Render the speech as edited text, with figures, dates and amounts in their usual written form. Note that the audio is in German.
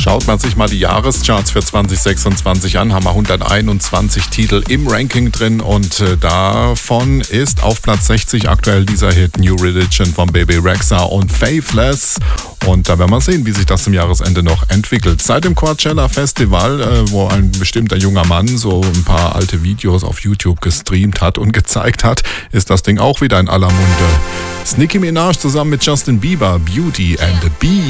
Schaut man sich mal die Jahrescharts für 2026 an, haben wir 121 Titel im Ranking drin und davon ist auf Platz 60 aktuell dieser Hit New Religion von Bebe Rexha und Faithless. Und da werden wir sehen, wie sich das zum Jahresende noch entwickelt. Seit dem Coachella Festival, wo ein bestimmter junger Mann so ein paar alte Videos auf YouTube gestreamt hat und gezeigt hat, ist das Ding auch wieder in aller Munde. Nicki Minaj zusammen mit Justin Bieber, Beauty and the Beast.